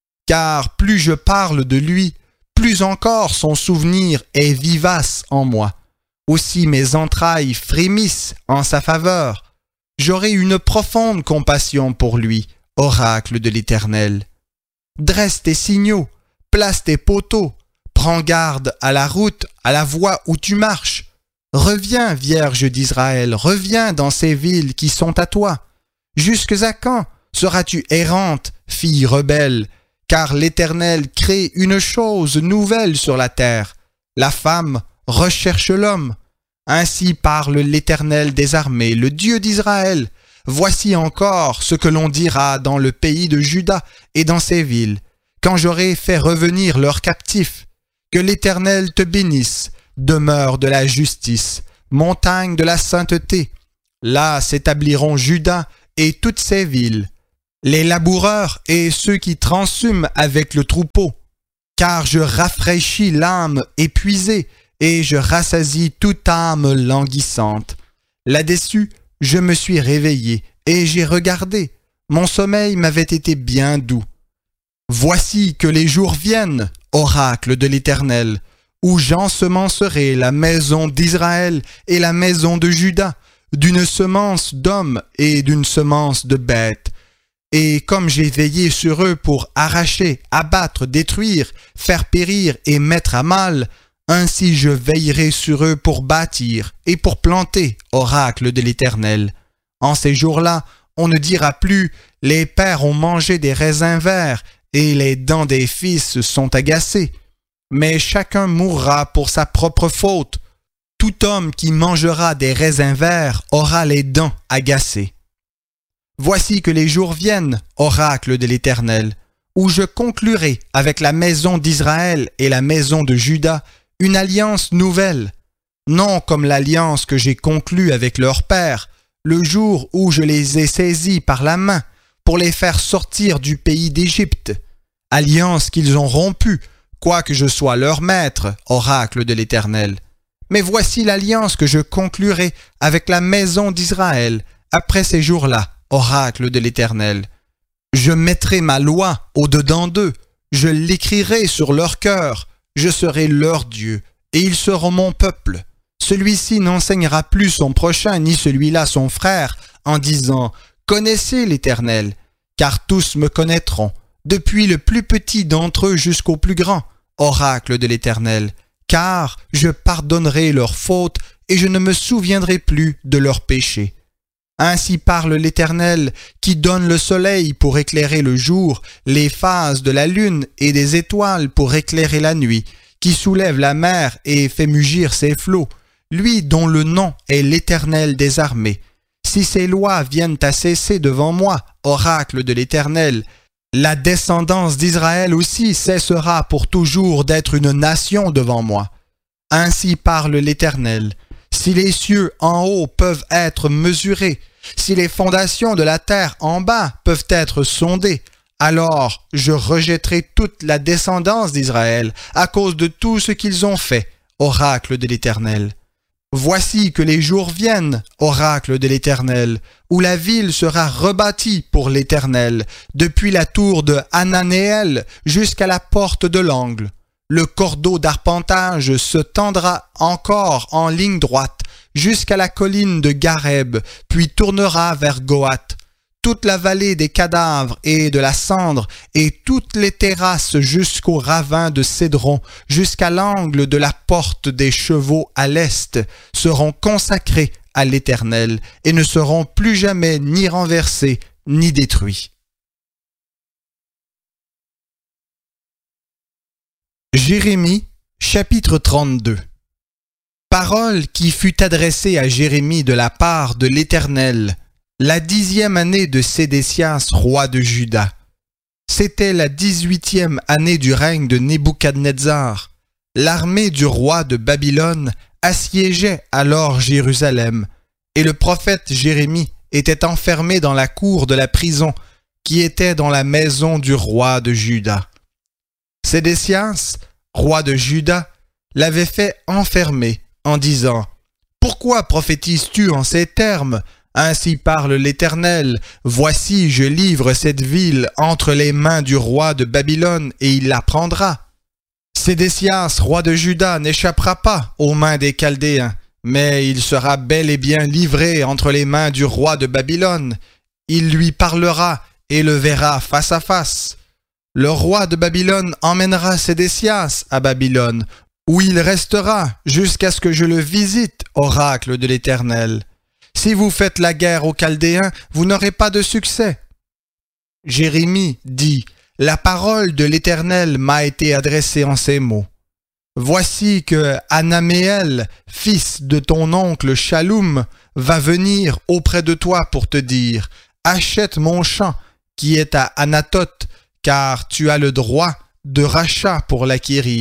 Car plus je parle de lui, plus encore son souvenir est vivace en moi. Aussi mes entrailles frémissent en sa faveur. J'aurai une profonde compassion pour lui, oracle de l'Éternel. Dresse tes signaux, place tes poteaux, prends garde à la route, à la voie où tu marches. Reviens, Vierge d'Israël, reviens dans ces villes qui sont à toi. Jusque à quand seras-tu errante, fille rebelle? Car l'Éternel crée une chose nouvelle sur la terre. La femme recherche l'homme. Ainsi parle l'Éternel des armées, le Dieu d'Israël. Voici encore ce que l'on dira dans le pays de Juda et dans ses villes, quand j'aurai fait revenir leurs captifs. Que l'Éternel te bénisse, demeure de la justice, montagne de la sainteté. Là s'établiront Juda et toutes ses villes, les laboureurs et ceux qui transhument avec le troupeau. Car je rafraîchis l'âme épuisée et je rassasie toute âme languissante. Là-dessus, je me suis réveillé et j'ai regardé. Mon sommeil m'avait été bien doux. Voici que les jours viennent, oracle de l'Éternel, où j'ensemencerai la maison d'Israël et la maison de Juda, d'une semence d'hommes et d'une semence de bêtes. Et comme j'ai veillé sur eux pour arracher, abattre, détruire, faire périr et mettre à mal, ainsi je veillerai sur eux pour bâtir et pour planter, oracle de l'Éternel. En ces jours-là, on ne dira plus « Les pères ont mangé des raisins verts et les dents des fils sont agacées », mais chacun mourra pour sa propre faute. Tout homme qui mangera des raisins verts aura les dents agacées. Voici que les jours viennent, oracle de l'Éternel, où je conclurai avec la maison d'Israël et la maison de Juda une alliance nouvelle, non comme l'alliance que j'ai conclue avec leur père, le jour où je les ai saisis par la main pour les faire sortir du pays d'Égypte, alliance qu'ils ont rompue, quoique je sois leur maître, oracle de l'Éternel. Mais voici l'alliance que je conclurai avec la maison d'Israël après ces jours-là, oracle de l'Éternel. Je mettrai ma loi au-dedans d'eux, je l'écrirai sur leur cœur, je serai leur Dieu, et ils seront mon peuple. Celui-ci n'enseignera plus son prochain, ni celui-là son frère, en disant « Connaissez l'Éternel », car tous me connaîtront, depuis le plus petit d'entre eux jusqu'au plus grand, oracle de l'Éternel, car je pardonnerai leurs fautes et je ne me souviendrai plus de leurs péchés. Ainsi parle l'Éternel, qui donne le soleil pour éclairer le jour, les phases de la lune et des étoiles pour éclairer la nuit, qui soulève la mer et fait mugir ses flots, lui dont le nom est l'Éternel des armées. Si ces lois viennent à cesser devant moi, oracle de l'Éternel, la descendance d'Israël aussi cessera pour toujours d'être une nation devant moi. Ainsi parle l'Éternel. Si les cieux en haut peuvent être mesurés, si les fondations de la terre en bas peuvent être sondées, alors je rejetterai toute la descendance d'Israël à cause de tout ce qu'ils ont fait, oracle de l'Éternel. Voici que les jours viennent, oracle de l'Éternel, où la ville sera rebâtie pour l'Éternel, depuis la tour de Hananéel jusqu'à la porte de l'angle. Le cordeau d'arpentage se tendra encore en ligne droite jusqu'à la colline de Gareb, puis tournera vers Goath. Toute la vallée des cadavres et de la cendre, et toutes les terrasses jusqu'au ravin de Cédron, jusqu'à l'angle de la porte des chevaux à l'est, seront consacrés à l'Éternel, et ne seront plus jamais ni renversés, ni détruits. Jérémie, chapitre 32. Parole qui fut adressée à Jérémie de la part de l'Éternel, la 10e année de Sédécias, roi de Juda. C'était la 18e année du règne de Nebuchadnezzar. L'armée du roi de Babylone assiégeait alors Jérusalem, et le prophète Jérémie était enfermé dans la cour de la prison qui était dans la maison du roi de Juda. Sédécias, roi de Juda, l'avait fait enfermer en disant « Pourquoi prophétises-tu en ces termes ? Ainsi parle l'Éternel, voici je livre cette ville entre les mains du roi de Babylone et il la prendra. Sédécias, roi de Juda, n'échappera pas aux mains des Chaldéens, mais il sera bel et bien livré entre les mains du roi de Babylone. Il lui parlera et le verra face à face. Le roi de Babylone emmènera Sédécias à Babylone, où il restera jusqu'à ce que je le visite, oracle de l'Éternel. Si vous faites la guerre aux Chaldéens, vous n'aurez pas de succès. » Jérémie dit, « La parole de l'Éternel m'a été adressée en ces mots. Voici que Anaméel, fils de ton oncle Shaloum, va venir auprès de toi pour te dire, « Achète mon champ qui est à Anathoth, car tu as le droit de rachat pour l'acquérir. »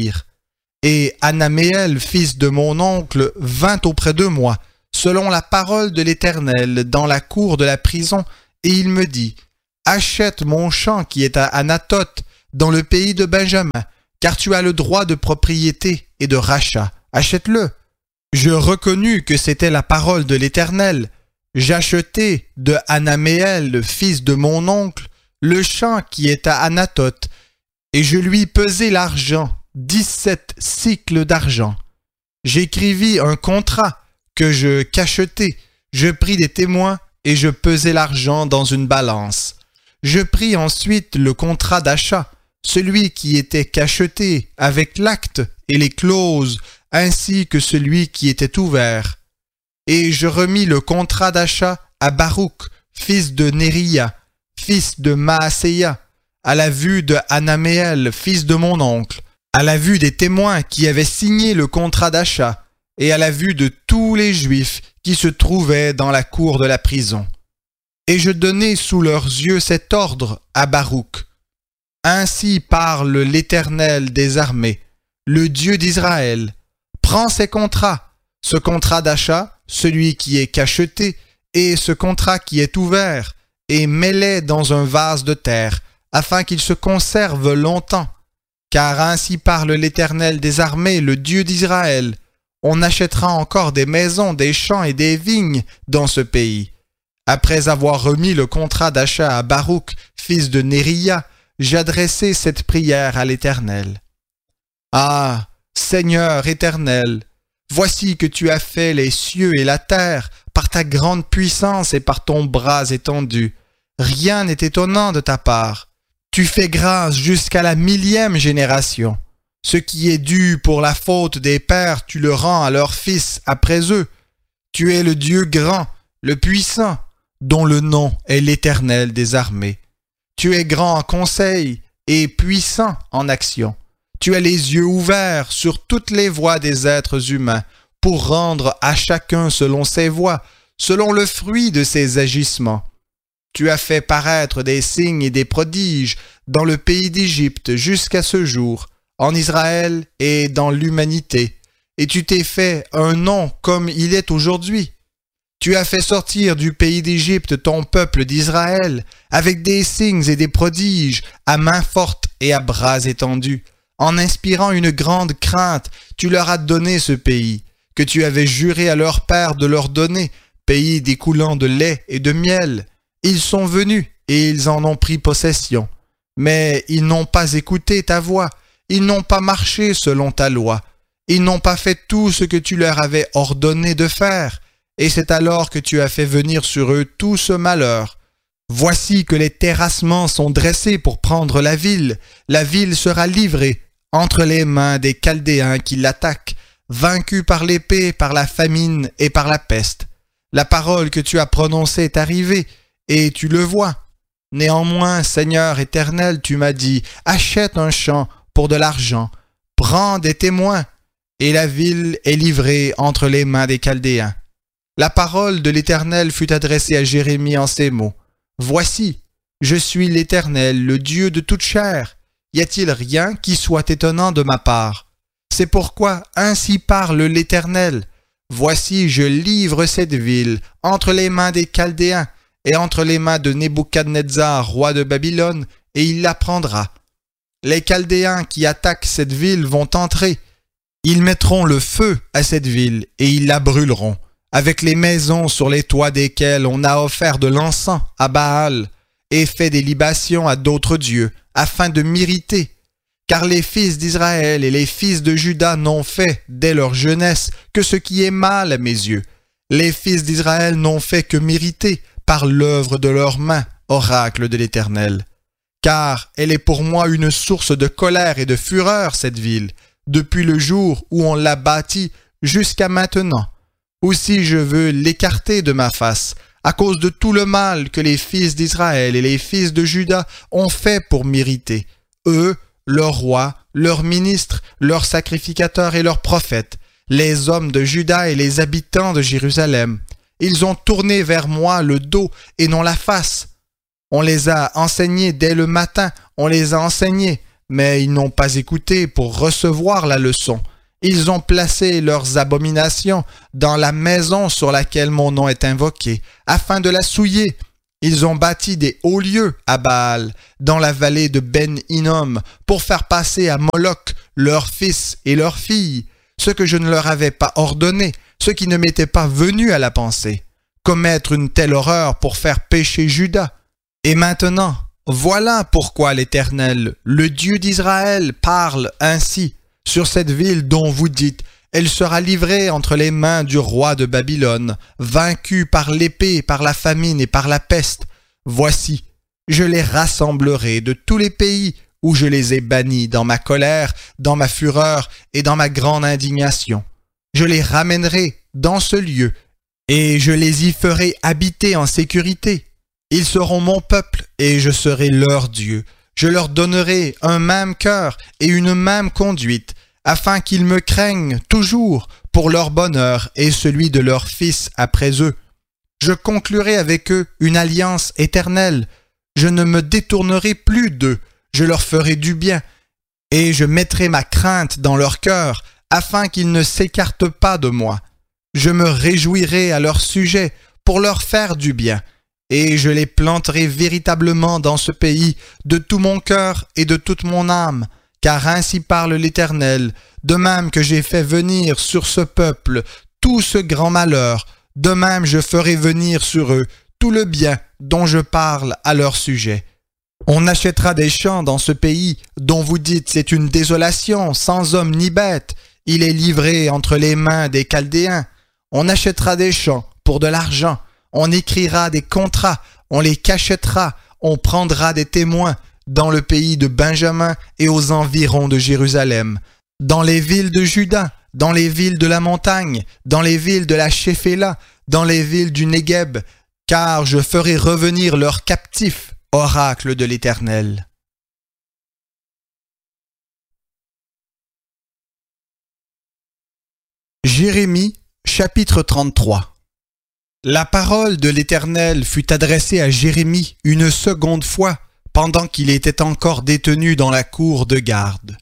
Et Anaméel, fils de mon oncle, vint auprès de moi, selon la parole de l'Éternel, dans la cour de la prison, et il me dit, « Achète mon champ qui est à Anathoth, dans le pays de Benjamin, car tu as le droit de propriété et de rachat. Achète-le. » Je reconnus que c'était la parole de l'Éternel. J'achetai de Anaméel, fils de mon oncle, le champ qui est à Anathoth, et je lui pesai l'argent, 17 cycles d'argent. J'écrivis un contrat que je cachetai, je pris des témoins et je pesai l'argent dans une balance. Je pris ensuite le contrat d'achat, celui qui était cacheté avec l'acte et les clauses, ainsi que celui qui était ouvert. Et je remis le contrat d'achat à Baruch, fils de Néria, fils de Maaséia, à la vue de Anaméel, fils de mon oncle, à la vue des témoins qui avaient signé le contrat d'achat, et à la vue de tous les Juifs qui se trouvaient dans la cour de la prison. Et je donnai sous leurs yeux cet ordre à Baruch. Ainsi parle l'Éternel des armées, le Dieu d'Israël. Prends ces contrats, ce contrat d'achat, celui qui est cacheté, et ce contrat qui est ouvert, et mets-les dans un vase de terre, afin qu'ils se conservent longtemps. Car ainsi parle l'Éternel des armées, le Dieu d'Israël. On achètera encore des maisons, des champs et des vignes dans ce pays. Après avoir remis le contrat d'achat à Baruch, fils de Néria, j'adressai cette prière à l'Éternel. Ah, Seigneur éternel, voici que tu as fait les cieux et la terre par ta grande puissance et par ton bras étendu. Rien n'est étonnant de ta part. Tu fais grâce jusqu'à la 1000e génération. Ce qui est dû pour la faute des pères, tu le rends à leurs fils après eux. Tu es le Dieu grand, le puissant, dont le nom est l'Éternel des armées. Tu es grand en conseil et puissant en action. Tu as les yeux ouverts sur toutes les voies des êtres humains pour rendre à chacun selon ses voies, selon le fruit de ses agissements. Tu as fait paraître des signes et des prodiges dans le pays d'Égypte jusqu'à ce jour, en Israël et dans l'humanité, et tu t'es fait un nom comme il est aujourd'hui. Tu as fait sortir du pays d'Égypte ton peuple d'Israël avec des signes et des prodiges à main forte et à bras étendus. En inspirant une grande crainte, tu leur as donné ce pays, que tu avais juré à leur père de leur donner, pays découlant de lait et de miel. Ils sont venus et ils en ont pris possession. Mais ils n'ont pas écouté ta voix, ils n'ont pas marché selon ta loi, ils n'ont pas fait tout ce que tu leur avais ordonné de faire, et c'est alors que tu as fait venir sur eux tout ce malheur. Voici que les terrassements sont dressés pour prendre la ville sera livrée entre les mains des Chaldéens qui l'attaquent, vaincus par l'épée, par la famine et par la peste. La parole que tu as prononcée est arrivée, et tu le vois. Néanmoins, Seigneur éternel, tu m'as dit, achète un champ pour de l'argent, prends des témoins, et la ville est livrée entre les mains des Chaldéens. La parole de l'Éternel fut adressée à Jérémie en ces mots. Voici, je suis l'Éternel, le Dieu de toute chair. Y a-t-il rien qui soit étonnant de ma part? C'est pourquoi ainsi parle l'Éternel. Voici, je livre cette ville entre les mains des Chaldéens et entre les mains de Nebuchadnezzar, roi de Babylone, et il la prendra. Les Chaldéens qui attaquent cette ville vont entrer. Ils mettront le feu à cette ville et ils la brûleront, avec les maisons sur les toits desquelles on a offert de l'encens à Baal et fait des libations à d'autres dieux, afin de m'irriter. Car les fils d'Israël et les fils de Juda n'ont fait, dès leur jeunesse, que ce qui est mal à mes yeux. Les fils d'Israël n'ont fait que m'irriter par l'œuvre de leurs mains, oracle de l'Éternel. Car elle est pour moi une source de colère et de fureur, cette ville, depuis le jour où on l'a bâtie jusqu'à maintenant. Aussi je veux l'écarter de ma face, à cause de tout le mal que les fils d'Israël et les fils de Juda ont fait pour m'irriter. Eux, leurs rois, leurs ministres, leurs sacrificateurs et leurs prophètes, les hommes de Juda et les habitants de Jérusalem. Ils ont tourné vers moi le dos et non la face. On les a enseignés dès le matin, on les a enseignés, mais ils n'ont pas écouté pour recevoir la leçon. Ils ont placé leurs abominations dans la maison sur laquelle mon nom est invoqué, afin de la souiller. Ils ont bâti des hauts lieux à Baal, dans la vallée de Ben-Hinnom, pour faire passer à Moloch leurs fils et leurs filles, ce que je ne leur avais pas ordonné, ce qui ne m'était pas venu à la pensée, commettre une telle horreur pour faire pécher Juda. Et maintenant, voilà pourquoi l'Éternel, le Dieu d'Israël, parle ainsi sur cette ville dont vous dites « Elle sera livrée entre les mains du roi de Babylone, vaincue par l'épée, par la famine et par la peste. Voici, je les rassemblerai de tous les pays où je les ai bannis dans ma colère, dans ma fureur et dans ma grande indignation. Je les ramènerai dans ce lieu et je les y ferai habiter en sécurité. Ils seront mon peuple et je serai leur Dieu. Je leur donnerai un même cœur et une même conduite, afin qu'ils me craignent toujours pour leur bonheur et celui de leurs fils après eux. Je conclurai avec eux une alliance éternelle. Je ne me détournerai plus d'eux. Je leur ferai du bien, et je mettrai ma crainte dans leur cœur, afin qu'ils ne s'écartent pas de moi. Je me réjouirai à leur sujet pour leur faire du bien, et je les planterai véritablement dans ce pays de tout mon cœur et de toute mon âme, car ainsi parle l'Éternel, de même que j'ai fait venir sur ce peuple tout ce grand malheur, de même je ferai venir sur eux tout le bien dont je parle à leur sujet. On achètera des champs dans ce pays dont vous dites c'est une désolation, sans homme ni bête, il est livré entre les mains des Chaldéens. On achètera des champs pour de l'argent, on écrira des contrats, on les cachètera, on prendra des témoins dans le pays de Benjamin et aux environs de Jérusalem, dans les villes de Juda, dans les villes de la montagne, dans les villes de la Shéphéla, dans les villes du Négueb, car je ferai revenir leurs captifs, oracle de l'Éternel. Jérémie, chapitre 33. La parole de l'Éternel fut adressée à Jérémie une seconde fois, pendant qu'il était encore détenu dans la cour de garde.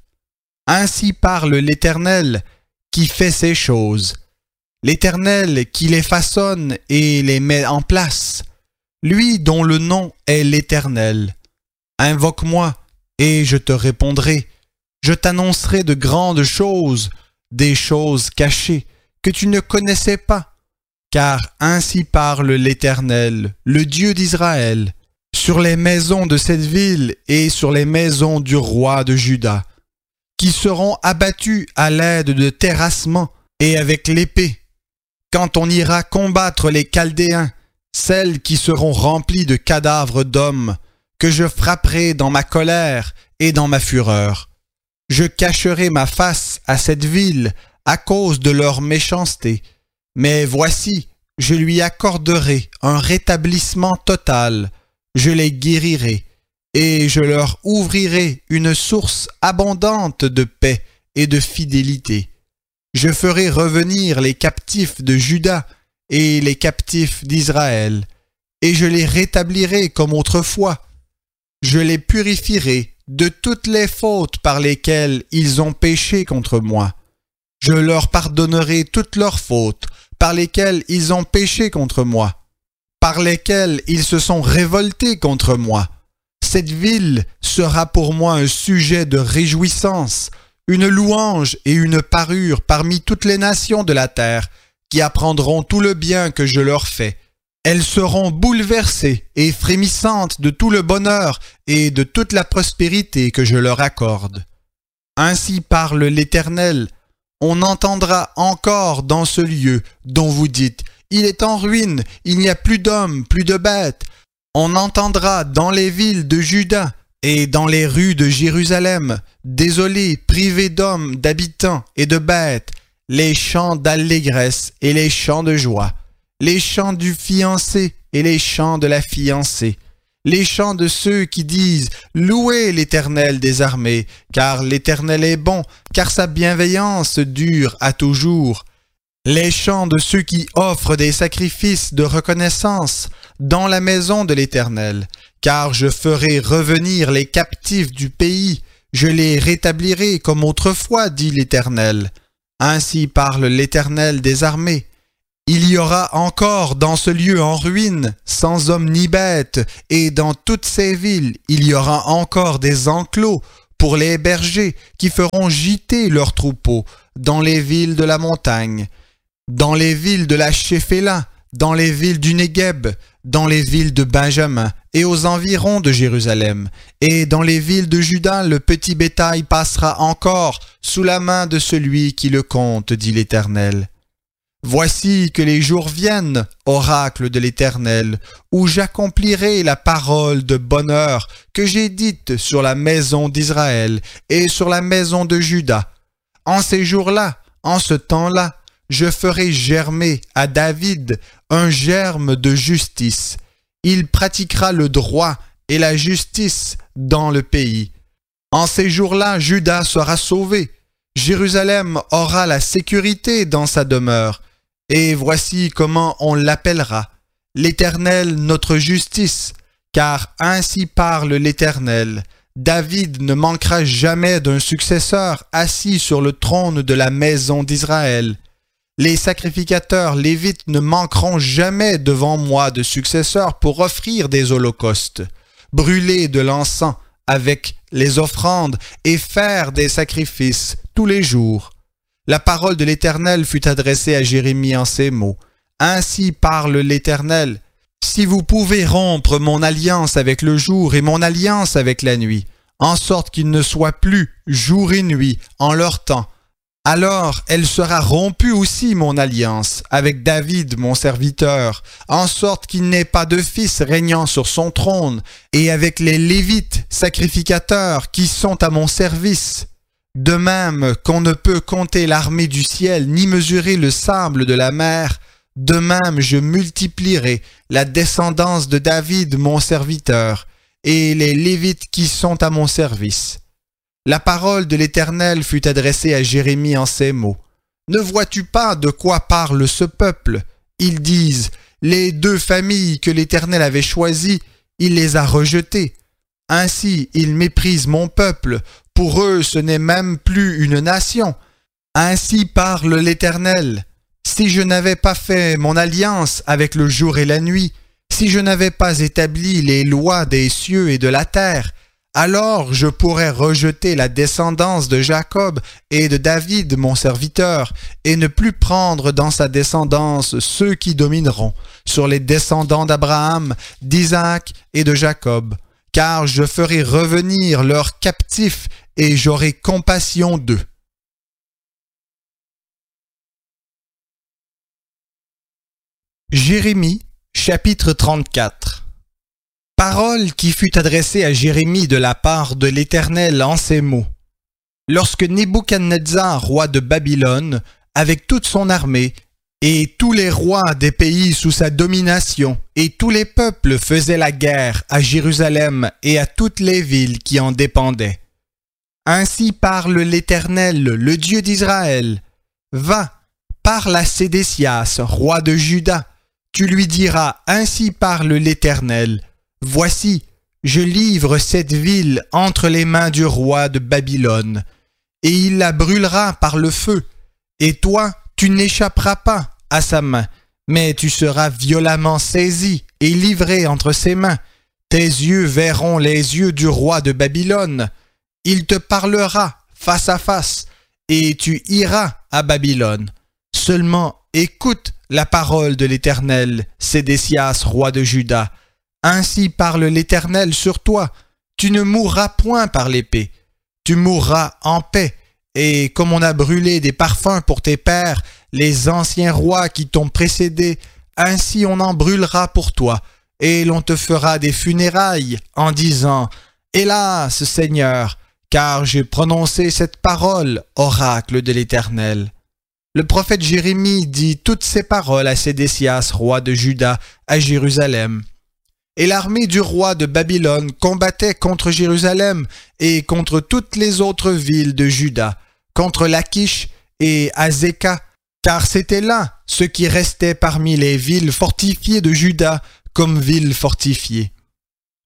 Ainsi parle l'Éternel, qui fait ces choses, l'Éternel qui les façonne et les met en place, lui dont le nom est l'Éternel. Invoque-moi, et je te répondrai. Je t'annoncerai de grandes choses, des choses cachées, que tu ne connaissais pas. Car ainsi parle l'Éternel, le Dieu d'Israël, sur les maisons de cette ville et sur les maisons du roi de Juda, qui seront abattues à l'aide de terrassements et avec l'épée, quand on ira combattre les Chaldéens, celles qui seront remplies de cadavres d'hommes, que je frapperai dans ma colère et dans ma fureur. Je cacherai ma face à cette ville à cause de leur méchanceté, mais voici, je lui accorderai un rétablissement total, je les guérirai, et je leur ouvrirai une source abondante de paix et de fidélité. Je ferai revenir les captifs de Juda et les captifs d'Israël, et je les rétablirai comme autrefois. Je les purifierai de toutes les fautes par lesquelles ils ont péché contre moi. Je leur pardonnerai toutes leurs fautes par lesquelles ils ont péché contre moi, par lesquelles ils se sont révoltés contre moi. Cette ville sera pour moi un sujet de réjouissance, une louange et une parure parmi toutes les nations de la terre, qui apprendront tout le bien que je leur fais. Elles seront bouleversées et frémissantes de tout le bonheur et de toute la prospérité que je leur accorde. Ainsi parle l'Éternel, on entendra encore dans ce lieu dont vous dites « Il est en ruine, il n'y a plus d'hommes, plus de bêtes ». On entendra dans les villes de Juda et dans les rues de Jérusalem, désolés, privés d'hommes, d'habitants et de bêtes, les chants d'allégresse et les chants de joie, les chants du fiancé et les chants de la fiancée, les chants de ceux qui disent « Louez l'Éternel des armées, car l'Éternel est bon, car sa bienveillance dure à toujours. » Les chants de ceux qui offrent des sacrifices de reconnaissance dans la maison de l'Éternel, car je ferai revenir les captifs du pays, je les rétablirai comme autrefois, dit l'Éternel. Ainsi parle l'Éternel des armées. Il y aura encore dans ce lieu en ruine, sans homme ni bête, et dans toutes ces villes, il y aura encore des enclos pour les bergers qui feront gîter leurs troupeaux dans les villes de la montagne, dans les villes de la Shéphéla, dans les villes du Négueb, dans les villes de Benjamin et aux environs de Jérusalem. Et dans les villes de Juda, le petit bétail passera encore sous la main de celui qui le compte, dit l'Éternel. Voici que les jours viennent, oracle de l'Éternel, où j'accomplirai la parole de bonheur que j'ai dite sur la maison d'Israël et sur la maison de Juda. En ces jours-là, en ce temps-là, je ferai germer à David un germe de justice. Il pratiquera le droit et la justice dans le pays. En ces jours-là, Juda sera sauvé. Jérusalem aura la sécurité dans sa demeure. Et voici comment on l'appellera, l'Éternel notre justice, car ainsi parle l'Éternel. David ne manquera jamais d'un successeur assis sur le trône de la maison d'Israël. Les sacrificateurs lévites ne manqueront jamais devant moi de successeurs pour offrir des holocaustes, brûler de l'encens avec les offrandes et faire des sacrifices tous les jours. La parole de l'Éternel fut adressée à Jérémie en ces mots. Ainsi parle l'Éternel. Si vous pouvez rompre mon alliance avec le jour et mon alliance avec la nuit, en sorte qu'il ne soit plus jour et nuit en leur temps, alors elle sera rompue aussi mon alliance avec David mon serviteur, en sorte qu'il n'ait pas de fils régnant sur son trône, et avec les Lévites sacrificateurs qui sont à mon service. De même qu'on ne peut compter l'armée du ciel ni mesurer le sable de la mer, de même je multiplierai la descendance de David mon serviteur et les Lévites qui sont à mon service. La parole de l'Éternel fut adressée à Jérémie en ces mots. Ne vois-tu pas de quoi parle ce peuple? Ils disent, les 2 familles que l'Éternel avait choisies, il les a rejetées. Ainsi, ils méprisent mon peuple. Pour eux, ce n'est même plus une nation. Ainsi parle l'Éternel. Si je n'avais pas fait mon alliance avec le jour et la nuit, si je n'avais pas établi les lois des cieux et de la terre, alors je pourrais rejeter la descendance de Jacob et de David mon serviteur, et ne plus prendre dans sa descendance ceux qui domineront sur les descendants d'Abraham, d'Isaac et de Jacob. Car je ferai revenir leurs captifs et j'aurai compassion d'eux. Jérémie, chapitre 34. Parole qui fut adressée à Jérémie de la part de l'Éternel en ces mots. Lorsque Nebuchadnezzar, roi de Babylone, avec toute son armée, et tous les rois des pays sous sa domination, et tous les peuples faisaient la guerre à Jérusalem et à toutes les villes qui en dépendaient. Ainsi parle l'Éternel, le Dieu d'Israël. Va, parle à Sédécias, roi de Juda. Tu lui diras, ainsi parle l'Éternel. Voici, je livre cette ville entre les mains du roi de Babylone, et il la brûlera par le feu, et toi, tu n'échapperas pas à sa main, mais tu seras violemment saisi et livré entre ses mains. Tes yeux verront les yeux du roi de Babylone. Il te parlera face à face, et tu iras à Babylone. Seulement écoute la parole de l'Éternel, Sédécias, roi de Juda. Ainsi parle l'Éternel sur toi. Tu ne mourras point par l'épée. Tu mourras en paix. Et comme on a brûlé des parfums pour tes pères, les anciens rois qui t'ont précédé, ainsi on en brûlera pour toi, et l'on te fera des funérailles en disant « Hélas, Seigneur, car j'ai prononcé cette parole, oracle de l'Éternel. » Le prophète Jérémie dit toutes ces paroles à Sédécias, roi de Juda, à Jérusalem. Et l'armée du roi de Babylone combattait contre Jérusalem et contre toutes les autres villes de Juda, contre Lachish et Azéka, car c'était là ce qui restait parmi les villes fortifiées de Juda comme villes fortifiées.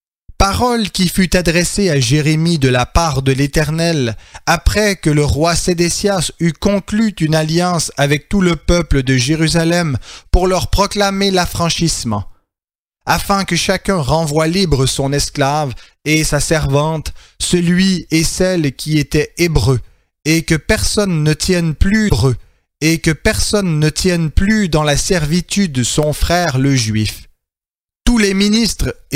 Parole qui fut adressée à Jérémie de la part de l'Éternel, après que le roi Sédécias eut conclu une alliance avec tout le peuple de Jérusalem pour leur proclamer l'affranchissement, afin que chacun renvoie libre son esclave et sa servante, celui et celle qui étaient hébreux, et que personne ne tienne plus hébreu, et que personne ne tienne plus dans la servitude son frère le juif. Tous les ministres